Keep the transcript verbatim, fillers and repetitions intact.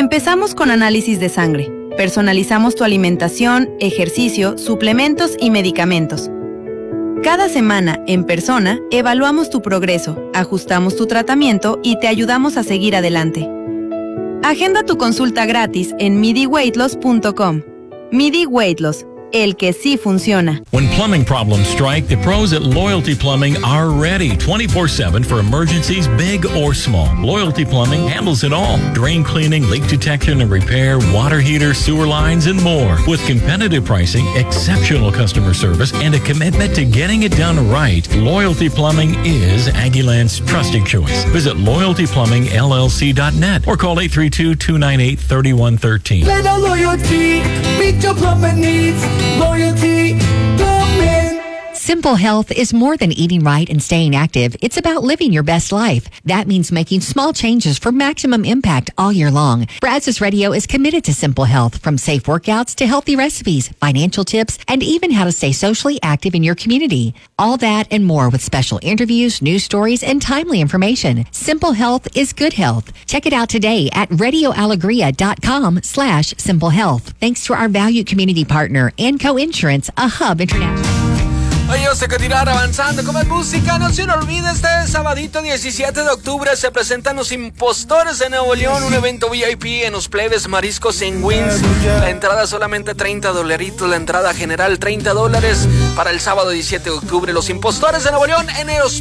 Empezamos con análisis de sangre. Personalizamos tu alimentación, ejercicio, suplementos y medicamentos. Cada semana, en persona, evaluamos tu progreso, ajustamos tu tratamiento y te ayudamos a seguir adelante. Agenda tu consulta gratis en midi weight loss punto com. Midi Weight Loss, el que sí funciona. When plumbing problems strike, the pros at Loyalty Plumbing are ready twenty-four seven for emergencies big or small. Loyalty Plumbing handles it all. Drain cleaning, leak detection and repair, water heater, sewer lines, and more. With competitive pricing, exceptional customer service, and a commitment to getting it done right, Loyalty Plumbing is Aggieland's trusted choice. Visit loyalty plumbing l l c dot net or call eight three two, two nine eight, three one one three. Let our loyalty meet your plumbing needs. Loyalty Plumbing. Simple Health is more than eating right and staying active. It's about living your best life. That means making small changes for maximum impact all year long. Brazos Radio is committed to Simple Health, from safe workouts to healthy recipes, financial tips, and even how to stay socially active in your community. All that and more with special interviews, news stories, and timely information. Simple Health is good health. Check it out today at radioalegria.com slash simple health. Thanks to our valued community partner, Anco Insurance, a Hub International. Oye, vamos a continuar avanzando con más música. No se lo olvide, este sabadito diecisiete de octubre se presentan Los Impostores de Nuevo León, un evento V I P en los Plebes Mariscos en Wins. La entrada solamente treinta dolaritos, la entrada general treinta dólares para el sábado diecisiete de octubre. Los Impostores de Nuevo León en los